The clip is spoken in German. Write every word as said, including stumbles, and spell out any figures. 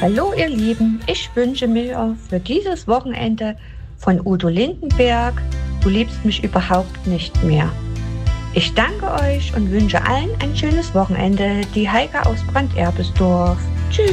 Hallo ihr Lieben, ich wünsche mir für dieses Wochenende von Udo Lindenberg „Du liebst mich überhaupt nicht mehr". Ich danke euch und wünsche allen ein schönes Wochenende. Die Heike aus Brand-Erbesdorf. Tschüss.